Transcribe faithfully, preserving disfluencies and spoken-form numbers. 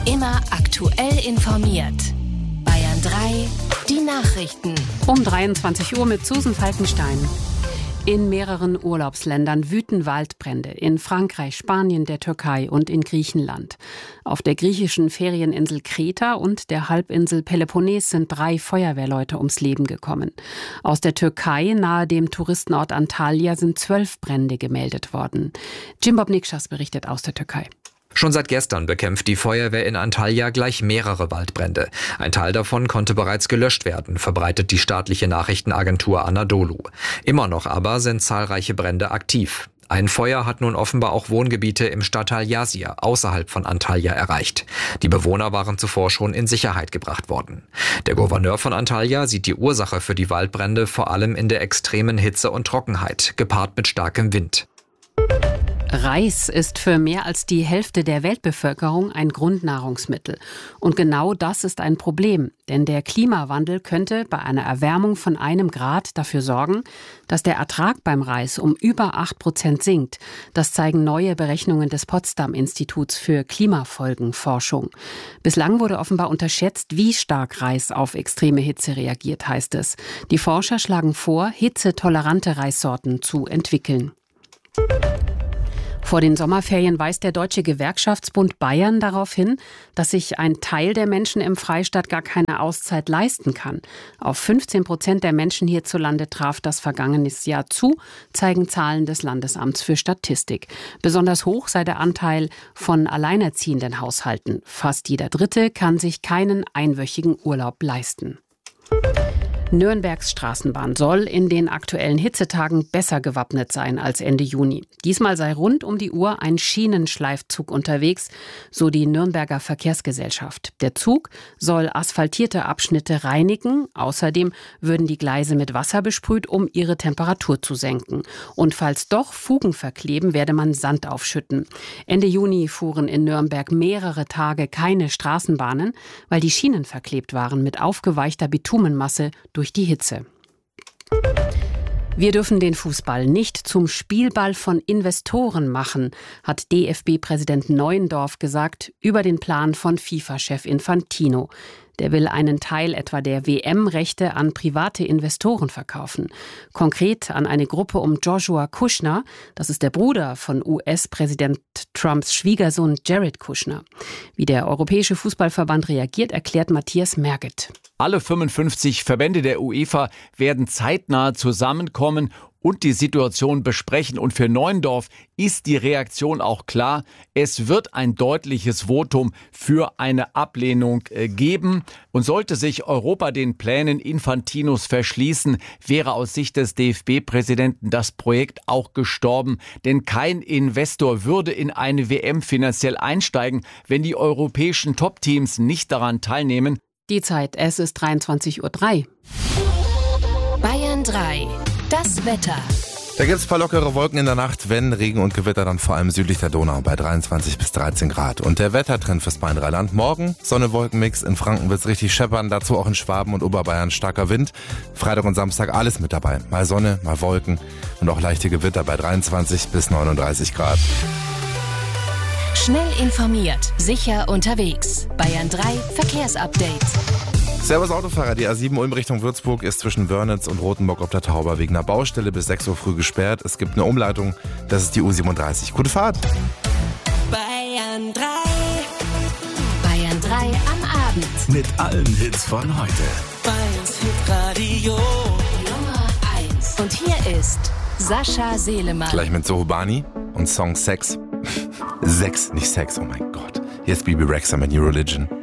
Immer aktuell informiert. Bayern drei, die Nachrichten. Um dreiundzwanzig Uhr mit Susan Falkenstein. In mehreren Urlaubsländern wüten Waldbrände. In Frankreich, Spanien, der Türkei und in Griechenland. Auf der griechischen Ferieninsel Kreta und der Halbinsel Peloponnes sind drei Feuerwehrleute ums Leben gekommen. Aus der Türkei, nahe dem Touristenort Antalya, sind zwölf Brände gemeldet worden. Jimbob Nikschas berichtet aus der Türkei. Schon seit gestern bekämpft die Feuerwehr in Antalya gleich mehrere Waldbrände. Ein Teil davon konnte bereits gelöscht werden, verbreitet die staatliche Nachrichtenagentur Anadolu. Immer noch aber sind zahlreiche Brände aktiv. Ein Feuer hat nun offenbar auch Wohngebiete im Stadtteil Yazir außerhalb von Antalya erreicht. Die Bewohner waren zuvor schon in Sicherheit gebracht worden. Der Gouverneur von Antalya sieht die Ursache für die Waldbrände vor allem in der extremen Hitze und Trockenheit, gepaart mit starkem Wind. Reis ist für mehr als die Hälfte der Weltbevölkerung ein Grundnahrungsmittel. Und genau das ist ein Problem, denn der Klimawandel könnte bei einer Erwärmung von einem Grad dafür sorgen, dass der Ertrag beim Reis um über acht Prozent sinkt. Das zeigen neue Berechnungen des Potsdam-Instituts für Klimafolgenforschung. Bislang wurde offenbar unterschätzt, wie stark Reis auf extreme Hitze reagiert, heißt es. Die Forscher schlagen vor, hitzetolerante Reissorten zu entwickeln. Vor den Sommerferien weist der Deutsche Gewerkschaftsbund Bayern darauf hin, dass sich ein Teil der Menschen im Freistaat gar keine Auszeit leisten kann. Auf fünfzehn Prozent der Menschen hierzulande traf das vergangenes Jahr zu, zeigen Zahlen des Landesamts für Statistik. Besonders hoch sei der Anteil von alleinerziehenden Haushalten. Fast jeder Dritte kann sich keinen einwöchigen Urlaub leisten. Nürnbergs Straßenbahn soll in den aktuellen Hitzetagen besser gewappnet sein als Ende Juni. Diesmal sei rund um die Uhr ein Schienenschleifzug unterwegs, so die Nürnberger Verkehrsgesellschaft. Der Zug soll asphaltierte Abschnitte reinigen. Außerdem würden die Gleise mit Wasser besprüht, um ihre Temperatur zu senken. Und falls doch Fugen verkleben, werde man Sand aufschütten. Ende Juni fuhren in Nürnberg mehrere Tage keine Straßenbahnen, weil die Schienen verklebt waren mit aufgeweichter Bitumenmasse durch die Hitze. Wir dürfen den Fußball nicht zum Spielball von Investoren machen, hat D F B-Präsident Neuendorf gesagt über den Plan von FIFA-Chef Infantino. Der will einen Teil etwa der W M-Rechte an private Investoren verkaufen. Konkret an eine Gruppe um Joshua Kushner, das ist der Bruder von U S-Präsident Trumps Schwiegersohn Jared Kushner. Wie der Europäische Fußballverband reagiert, erklärt Matthias Merget. Alle fünfundfünfzig Verbände der UEFA werden zeitnah zusammenkommen und die Situation besprechen. Und für Neuendorf ist die Reaktion auch klar. Es wird ein deutliches Votum für eine Ablehnung geben. Und sollte sich Europa den Plänen Infantinos verschließen, wäre aus Sicht des D F B-Präsidenten das Projekt auch gestorben. Denn kein Investor würde in eine W M finanziell einsteigen, wenn die europäischen Top-Teams nicht daran teilnehmen. Die Zeit, es ist dreiundzwanzig Uhr drei. Bayern drei. Das Wetter. Da gibt es ein paar lockere Wolken in der Nacht, wenn Regen und Gewitter dann vor allem südlich der Donau bei dreiundzwanzig bis dreizehn Grad. Und der Wettertrend fürs Main-Rheinland: morgen Sonne-Wolkenmix, in Franken wird's richtig scheppern, dazu auch in Schwaben und Oberbayern starker Wind. Freitag und Samstag alles mit dabei, mal Sonne, mal Wolken und auch leichte Gewitter bei dreiundzwanzig bis neununddreißig Grad. Schnell informiert, sicher unterwegs. Bayern drei Verkehrsupdate. Servus Autofahrer, die A sieben Ulm Richtung Würzburg ist zwischen Wörnitz und Rothenburg ob der Tauber wegen einer Baustelle bis sechs Uhr früh gesperrt. Es gibt eine Umleitung, das ist die U siebenunddreißig. Gute Fahrt! Bayern drei. Bayern drei am Abend. Mit allen Hits von heute. Bayerns Hitradio Nummer eins. Und hier ist Sascha Selemann. Gleich mit Sohobani und Song Sex. Sex, nicht Sex, oh mein Gott. Hier ist Bibi Rexha mit New Religion.